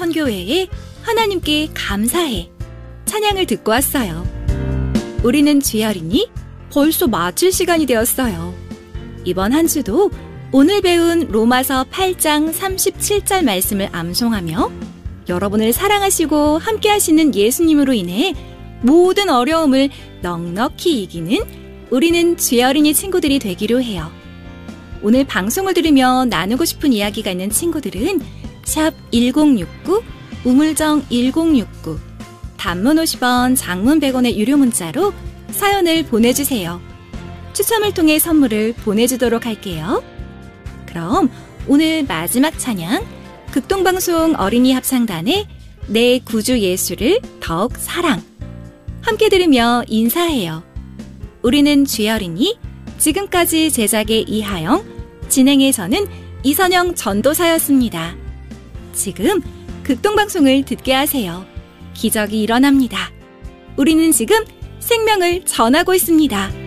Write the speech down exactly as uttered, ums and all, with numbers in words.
선교회에 하나님께 감사해 찬양을 듣고 왔어요. 우리는 주야리니 벌써 마칠 시간이 되었어요. 이번 한 주도 오늘 배운 로마서 팔 장 삼십칠 절 말씀을 암송하며 여러분을 사랑하시고 함께 하시는 예수님으로 인해 모든 어려움을 넉넉히 이기는 우리는 주야리니 친구들이 되기로 해요. 오늘 방송을 들으며 나누고 싶은 이야기가 있는 친구들은 샵 일공육구 우물정 일공육구 단문 오십 원 장문 백 원의 유료 문자로 사연을 보내주세요. 추첨을 통해 선물을 보내주도록 할게요. 그럼 오늘 마지막 찬양 극동방송 어린이 합창단의 내 구주 예수를 더욱 사랑 함께 들으며 인사해요. 우리는 주야리니 지금까지 제작의 이하영 진행의 저는 이선영 전도사였습니다. 지금 극동방송을 듣게 하세요. 기적이 일어납니다. 우리는 지금 생명을 전하고 있습니다.